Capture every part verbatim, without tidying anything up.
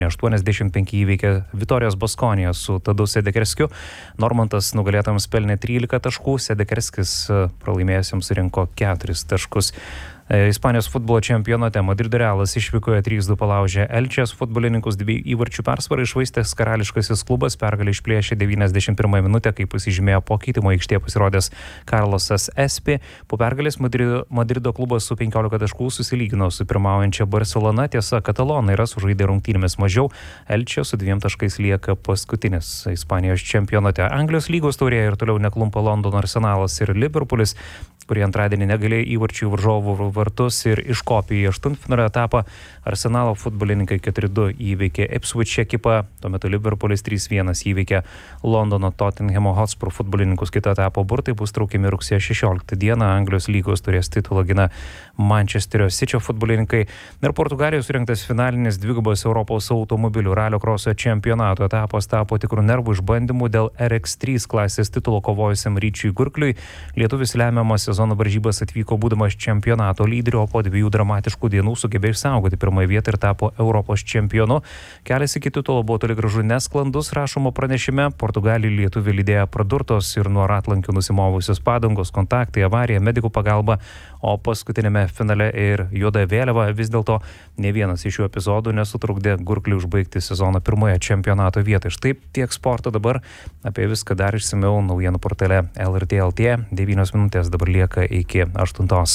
aštuoniasdešimt penki įveikė Vitorijos Baskoniją su Tadu Sedekerskiu. Normantas nugalėtojams pelnė trylika taškų, Sedekerskis pralaimėjusiems surinko keturis taškus. Ispanijos futbolo čempionate Madrido Realas išvykoje trys du palaužė Elčės futbolininkus, dvi įvarčių persvarą iššvaistęs karališkasis klubas pergalę išplėšė devyniasdešimt pirmąją minutę, kai pasižymėjo po keitimo aikštėje pasirodęs Carlosas Espi. Po pergalės Madrido, Madrido klubas su penkiolika taškų susilygino su pirmaujančia Barcelona. Tiesa, katalonai yra sužaidę rungtynėmis mažiau. Elčė su dviem taškais lieka paskutinis Ispanijos čempionate. Anglijos lygos taurėje ir toliau neklumpa Londono Arsenalas ir Liverpoolis, kurie antradienį negalėjo įvarčių į varžovų vartus ir iškopė į aštuntfinalio etapą. Arsenalo futbolininkai keturi du įveikė Ipswich ekipą, tuo metu Liverpoolis trys vienas įveikė Londono Tottenhamo Hotspur futbolininkus. Kito etapo burtai bus traukiami rugsėjo šešioliktą dieną. Anglijos lygos turės titulą gina Manchesterio City futbolininkai. Ir Portugalijoje surinktas finalinis dvigubas Europos automobilių ralio kroso čempionato etapas tapo tikrų nervų išbandymų dėl R X trys klasės titulo kovojusiam Ryčiui Gurkliui. Lietuvis lemiamas sezono varžybas atvyko būdamas čempionato lyderio, o po dviejų dramatiškų dienų sugebėjo išsaugoti pirmąją vietą ir tapo Europos čempionu. Kelias iki titulo buvo toli gražu nesklandus, rašoma pranešime. Portugalijai lietuvį lydėjo pradurtos ir nuo ratlankių nusimovusios padangos, kontaktai, avarija, medikų pagalba, o paskutinėme finale ir juoda vėliava. Vis dėlto ne vienas iš šių epizodų nesutrukdė Gurkliui užbaigti sezono pirmoje čempionato vietoje. Štai tiek sporto dabar, apie viską dar išsamiau naujienų portale L R T L T. devynios minutės dabar lieka iki aštuntos.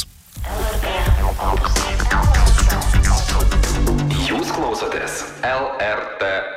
Jūs klausotės L R T